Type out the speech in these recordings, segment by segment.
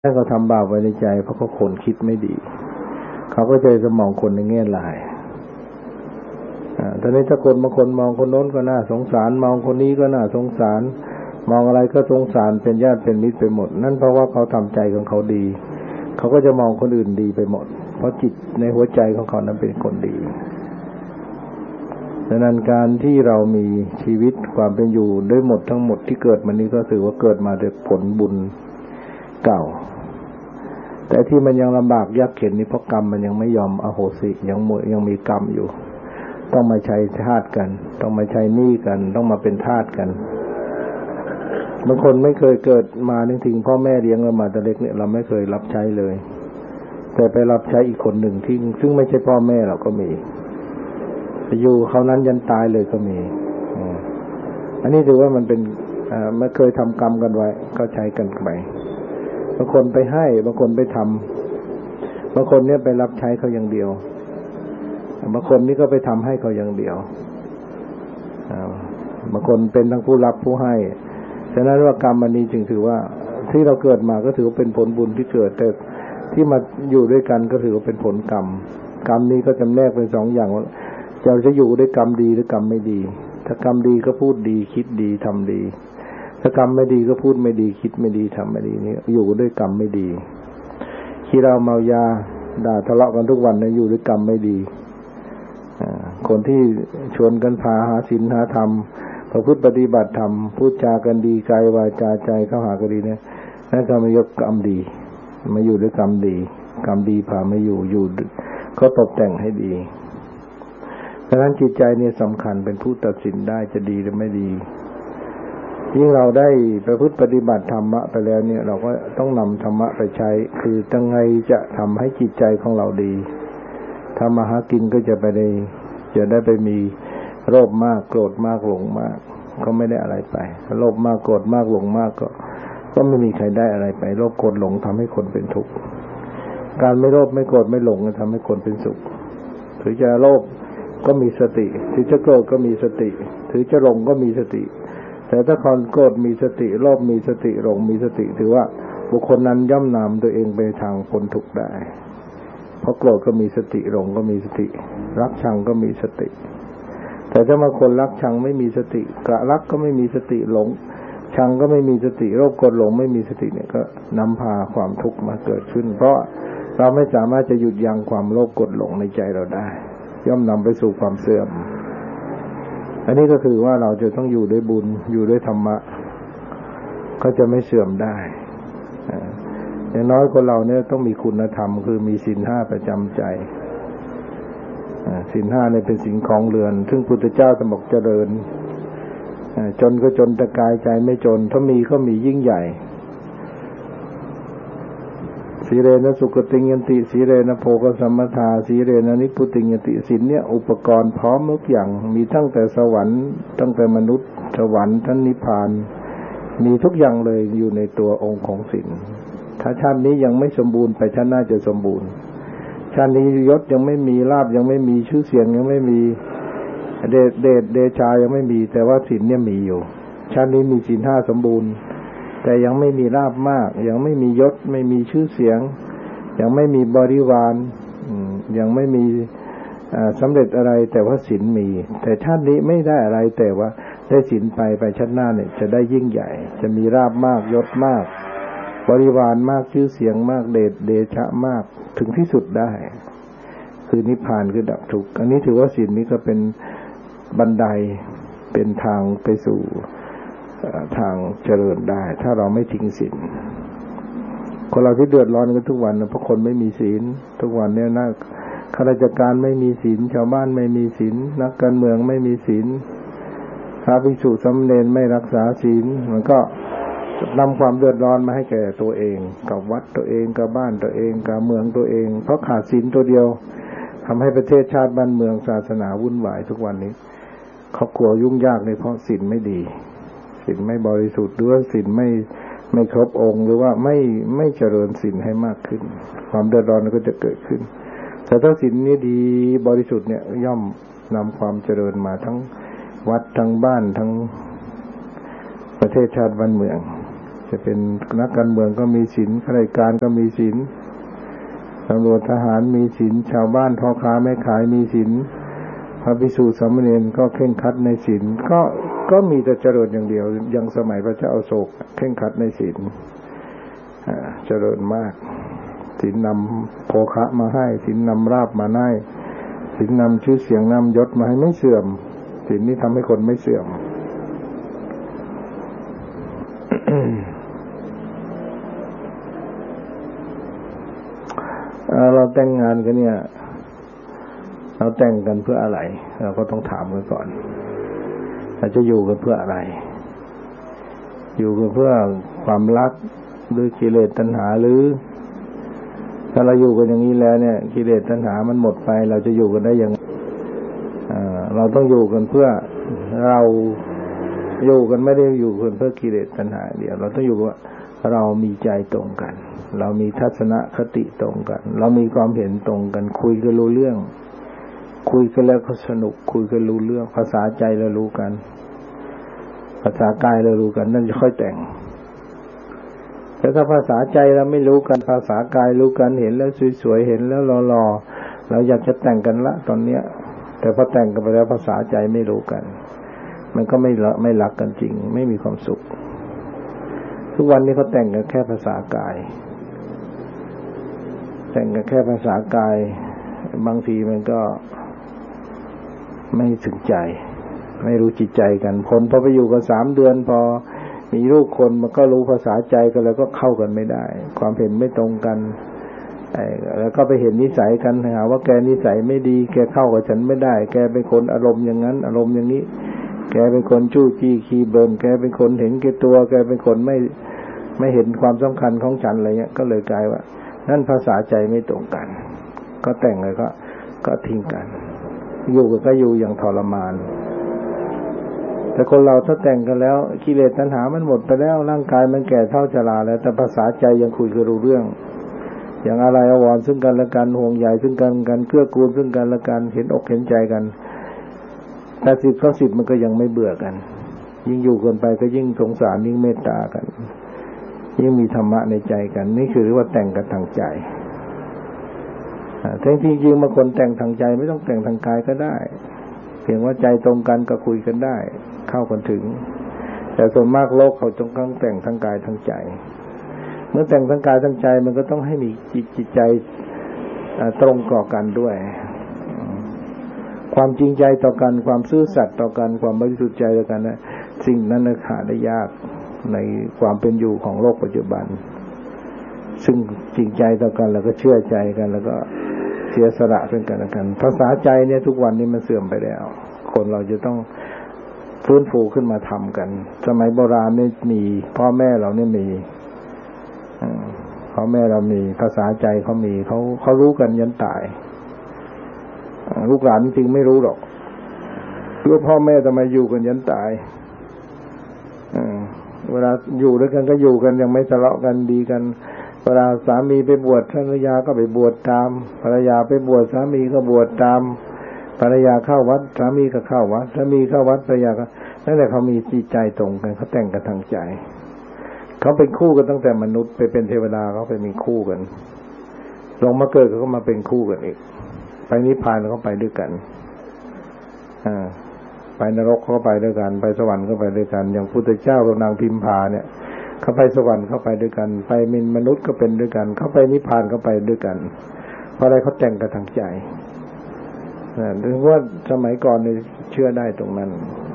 ถ้าเขาทำบาปไว้ในใจเพราะเขาคนคิดไม่ดีเขาก็จะมองคนในแง่ร้ายตอนนี้ถ้าคนบางคนมองคนโน้นก็น่าสงสารมองคนนี้ก็น่าสงสารมองอะไรก็สงสารเป็นญาติเป็นมิตรไปหมดนั่นเพราะว่าเขาทำใจของเขาดีเขาก็จะมองคนอื่นดีไปหมดเพราะจิตในหัวใจของเขานั้นเป็นคนดีดังนั้นการที่เรามีชีวิตความเป็นอยู่ด้วยหมดทั้งหมดที่เกิดมานี้ก็ถือว่าเกิดมาด้วยผลบุญเก่าแต่ที่มันยังลำบากยากเข็ญนี่เพราะกรรมมันยังไม่ยอมอโหสิยังมีกรรมอยู่ต้องมาใช้ทาสกันต้องมาใช้หนี้กันต้องมาเป็นทาสกันบางคนไม่เคยเกิดมาจริงๆพ่อแม่เลี้ยงเรามาแต่เล็กเนี่ยเราไม่เคยรับใช้เลยแต่ไปรับใช้อีกคนหนึ่งที่ซึ่งไม่ใช่พ่อแม่เราก็มีอยู่เขานั้นยันตายเลยก็มีอันนี้ถือว่ามันเป็นไม่เคยทำกรรมกันไว้ก็ใช้กันไปบางคนไปให้บางคนไปทำบางคนเนี่ยไปรับใช้เขาอย่างเดียวบางคนนี่ก็ไปทำให้เขาอย่างเดียวบางคนเป็นทั้งผู้รับผู้ให้ฉะนั้นว่ากรรมอันนี้จึงถือว่าที่เราเกิดมาก็ถือว่าเป็นผลบุญที่เกิดแต่ที่มาอยู่ด้วยกันก็ถือว่าเป็นผลกรรมกรรมนี้ก็จำแนกเป็นสองอย่างว่าเราจะอยู่ด้วยกรรมดีหรือกรรมไม่ดีถ้ากรรมดีก็พูดดีคิดดีทำดีถ้ากรรมไม่ดีก็พูดไม่ดีคิดไม่ดีทำไม่ดีนี่อยู่ด้วยกรรมไม่ดีขี้เราเมายาด่าทะเลาะกันทุกวันเนี่ยอยู่ด้วยกรรมไม่ดีคนที่ชวนกันพาหาศีลหาธรรมประพฤติปฏิบัติธรรมพูดจากันดีกายวาจาใจเข้าหากันดีเนี่ยนั่นก็มายกกรรมดีมาอยู่ด้วยกรรมดีกรรมดีพามาอยู่ก็ตกแต่งให้ดีดังนั้นจิตใจเนี่ยสำคัญเป็นผู้ตัดสินได้จะดีหรือไม่ดียิ่งเราได้ประพฤติปฏิบัติธรรมะไปแล้วเนี่ยเราก็ต้องนำธรรมะไปใช้คือยังไงจะทำให้จิตใจของเราดีทำมาหากินก็จะได้ไปมีโลภมากโกรธมากหลงมากก็ไม่ได้อะไรไปโลภมากโกรธมากหลงมากก็ไม่มีใครได้อะไรไปโลภโกรธหลงทำให้คนเป็นทุกข์การไม่โลภไม่โกรธไม่หลงทำให้คนเป็นสุขถือจะโลภก็มีสติถือจะโกรธก็มีสติถือจะหลงก็มีสติแต่ถ้าคนโกรธมีสติโลภมีสติหลงมีสติถือว่าบุคคลนั้นย่อมนำตัวเองไปทางพ้นทุกข์ได้เพราะโกรธก็มีสติหลงก็มีสติรักชังก็มีสติแต่ถ้ามาคนรักชังไม่มีสติกะรักก็ไม่มีสติหลงชังก็ไม่มีสติโลภโกรธหลงไม่มีสติเนี่ยก็นำพาความทุกข์มาเกิดขึ้นเพราะเราไม่สามารถจะหยุดยั้งความโลภโกรธหลงในใจเราได้ย่อมนำไปสู่ความเสื่อมอันนี้ก็คือว่าเราจะต้องอยู่ด้วยบุญอยู่ด้วยธรรมะก็จะไม่เสื่อมได้อย่างน้อยคนเราเนี่ยต้องมีคุณธรรมคือมีศีลห้าประจำใจศีลห้าเนี่ยเป็นสิ่งของเรือนซึ่งพุทธเจ้าท่านบอกเจริญจนก็จนแต่กายใจไม่จนถ้ามีก็มียิ่งใหญ่สีเรนะสุขติยันติสีเรนะโภคสัมปทาสีเรนะนิพพุติยันติศีลเนี่ยอุปกรณ์พร้อมทุกอย่างมีตั้งแต่สวรรค์ตั้งแต่มนุษย์สวรรค์ทั้งนิพพานมีทุกอย่างเลยอยู่ในตัวองค์ของศีลถ้าชาตินี้ยังไม่สมบูรณ์ไปชาติหน้าจะสมบูรณ์ชาตินี้ยศยังไม่มีลาภยังไม่มีชื่อเสียงยังไม่มีเดชายังไม่มีแต่ว่าศีลเนี่ยมีอยู่ชาตินี้มีศีลห้าสมบูรณ์แต่ยังไม่มีลาภมากยังไม่มียศไม่มีชื่อเสียงยังไม่มีบริวารยังไม่มีสำเร็จอะไรแต่ว่าศีลมีแต่ชาตินี้ไม่ได้อะไรแต่ว่าได้ศีลไปชาติหน้าเนี่ยจะได้ยิ่งใหญ่จะมีลาภมากยศมากบริวารมากชื่อเสียงมากเดชะมากถึงที่สุดได้คือนิพพานคือดับทุกข์อันนี้ถือว่าศีลนี้ก็เป็นบันไดเป็นทางไปสู่ทางเจริญได้ถ้าเราไม่ทิ้งศีลคนเราที่เดือดร้อนกันทุกวันนะเพราะคนไม่มีศีลทุกวันเนี่ยนะข้าราชการไม่มีศีลชาวบ้านไม่มีศีลนักการเมืองไม่มีศีลพระภิกษุสามเณรไม่รักษาศีลมันก็นำความเดือดร้อนมาให้แก่ตัวเองกับวัดตัวเองกับบ้านตัวเองกับเมืองตัวเองเพราะขาดศีลตัวเดียวทำให้ประเทศชาติบ้านเมืองศาสนาวุ่นวายทุกวันนี้เขากลัวยุ่งยากเลยเพราะศีลไม่ดีศีลไม่บริสุทธิ์หรือว่าศีลไม่ครบองค์หรือว่าไม่เจริญศีลให้มากขึ้นความเดือดร้อนก็จะเกิดขึ้นแต่ถ้าศีลนี้ดีบริสุทธิ์เนี่ยย่อมนำความเจริญมาทั้งวัดทั้งบ้านทั้งประเทศชาติบ้านเมืองจะเป็นนักการเมืองก็มีศีลข้าราชการก็มีศีลตำรวจทหารมีศีลชาวบ้านพ่อค้าแม่ขายมีศีลพระภิกษุสามเณรก็เคร่งครัดในศีลก็มีแต่เจริญอย่างเดียวยังสมัยพระเจ้าอโศกเคร่งครัดในศีลเจริญมากศีลนำโภคะมาให้ศีลนำราภมาให้ศีลนำชื่อเสียงนำยศมาให้ไม่เสื่อมศีลนี้ทำให้คนไม่เสื่อม เราแต่งงานกันเนี่ยเราแต่งกันเพื่ออะไรเราก็ต้องถามกันก่อนเราจะอยู่กันเพื่ออะไรอยู่กันเพื่อความรักหรือกิเลสตัณหาหรือถ้าเราอยู่กันอย่างนี้แล้วเนี่ยกิเลสตัณหามันหมดไปเราจะอยู่กันได้ยังเราต้องอยู่กันเพื่อเราอยู่กันไม่ได้อยู่กันเพื่อกิเลสตัณหาเดียวเราต้องอยู่ว่าเรามีใจตรงกันเรามีทัศนคติตรงกันเรามีความเห็นตรงกันคุยกันรู้เรื่องคุยกันแล้วก็สนุกคุยกันรู้เรื่องภาษาใจเรารู้กันภาษากายเรารู้กันนั่นจะค่อยแต่งแต่ถ้าภาษาใจเราไม่รู้กันภาษากายรู้กันเห็นแล้วสวยๆเห็นแล้วหล่อๆเราอยากจะแต่งกันละตอนเนี้ยแต่พอแต่งกันไปแล้วภาษาใจไม่รู้กันมันก็ไม่รักกันจริงไม่มีความสุขทุกวันนี้เขาแต่งกันแค่ภาษากายแต่งกันแค่ภาษากายบางทีมันก็ไม่ถึงใจไม่รู้จิตใจกันคนพอไปอยู่กัน3 เดือนพอมีลูกคนมันก็รู้ภาษาใจกันแล้วก็เข้ากันไม่ได้ความเห็นไม่ตรงกันแล้วก็ไปเห็นนิสัยกันหาว่าแกนิสัยไม่ดีแกเข้ากับฉันไม่ได้แกเป็นคนอารมณ์อย่างนั้นอารมณ์อย่างนี้แกเป็นคนจู้จี้ขี้เบิ่นแกเป็นคนเห็นแก่ตัวแกเป็นคนไม่เห็นความสำคัญของฉันอะไรเงี้ยก็เลยกลายว่านั่นภาษาใจไม่ตรงกันก็แต่งเลยก็ทิ้งกันอยู่ก็อยู่อย่างทรมานแต่คนเราถ้าแต่งกันแล้วกิเลสตัณหามันหมดไปแล้วร่างกายมันแก่เฒ่าชราแล้วแต่ภาษาใจยังคุยกันรู้เรื่องอย่างอะไรอวรซึ่งกันและกันห่วงใยซึ่งกันเกื้อกูลซึ่งกันและกันเห็นอกเห็นใจกัน80-90มันก็ยังไม่เบื่อกันยิ่งอยู่กันไปก็ยิ่งสงสารยิ่งเมตตากันยิ่งมีธรรมะในใจกันนี่คือเรียกว่าแต่งกันทางใจแต่จริงๆบางคนแต่งทางใจไม่ต้องแต่งทางกายก็ได้เพียงว่าใจตรงกันก็คุยกันได้เข้ากันถึงแต่ส่วนมากโลกเขาจงแต่งทางกายทางใจเมื่อแต่งทางกายทางใจมันก็ต้องให้มีจิตใจตรงต่อกันด้วยความจริงใจต่อกันความซื่อสัตย์ต่อกันความบริสุทธิ์ใจต่อกันนะสิ่งนั้นหาได้ยากในความเป็นอยู่ของโลกปัจจุบันซึ่งจริงใจต่อกันแล้วก็เชื่อใจกันแล้วก็เสียสละเป็นกันและกันภาษาใจเนี่ยทุกวันนี้มันเสื่อมไปแล้วคนเราจะต้องฟื้นฟูขึ้นมาทำกันสมัยโบราณนี่มีพ่อแม่เราเนี่ยมีพ่อแม่เรามีภาษาใจเขามีเขารู้กันยันตายลูกหลานจริงไม่รู้หรอกว่าพ่อแม่ทำไมอยู่กันยันตายเวลาอยู่ด้วยกันก็อยู่กันยังไม่ทะเลาะกันดีกันเวลาสามีไปบวชภรรยาก็ไปบวชตามภรรยาไปบวชสามีก็บวชตามภรรยาเข้าวัดสามีก็เข้าวัดสามีเข้าวัดภรรยาก็นั่นแหละเขามีจิตใจตรงกันเขาแต่งกันทางใจเขาเป็นคู่กันตั้งแต่มนุษย์ไปเป็นเทวดาเขาไปมีคู่กันลงมาเกิดเขาก็มาเป็นคู่กันอีกไปนิพพานเขาไปด้วยกันไปนรกเขาไปด้วยกันไปสวรรค์ก็ไปด้วยกันอย่างพุทธเจ้ากับนางพิมพาเนี่ยเขาไปสวรรค์เขาไปด้วยกันไปเป็นมนุษย์ก็เป็นด้วยกันเขาไปนิพพานเขาไปด้วยกันเพราะอะไรเขาแต่งกันทางใจถึงว่าสมัยก่อนเนี่ยเชื่อได้ตรงนั้น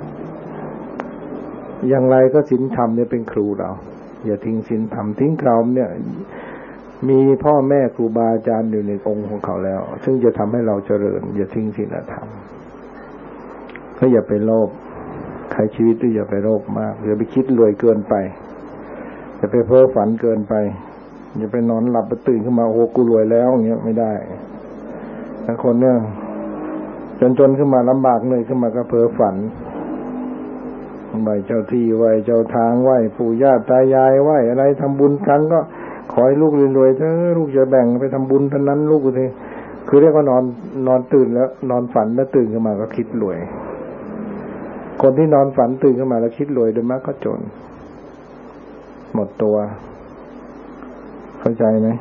อย่างไรก็ศีลธรรมเนี่ยเป็นครูเราอย่าทิ้งศีลธรรมทิ้งธรรมเนี่ยมีพ่อแม่ครูบาอาจารย์อยู่ในองค์ของเขาแล้วซึ่งจะทำให้เราเจริญอย่าทิ้งศีลธรรมก็อย่าไปโลภใครชีวิตก็อย่าไปโลภมากอย่าไปคิดรวยเกินไปอย่าไปเพ้อฝันเกินไปอย่าไปนอนหลับไปตื่นขึ้นมาโอ้กูรวยแล้วอย่างเงี้ยไม่ได้ถ้าคนเนี่ยจนขึ้นมาลำบากเหนื่อยขึ้นมาก็เพ้อฝันไหว้เจ้าที่ไหว้เจ้าทางไหว้ปู่ย่าตายายไหว้อะไรทำบุญครั้งก็ขอให้ลูกรวยๆเถอะลูกจะแบ่งไปทำบุญเท่านั้นลูกเลยคือเรียกว่านอนตื่นแล้วนอนฝันแล้วตื่นขึ้นมาก็คิดรวยคนที่นอนฝันตื่นขึ้นมาแล้วคิดรวยโดยมากก็จนหมดตัวเข้าใจไหม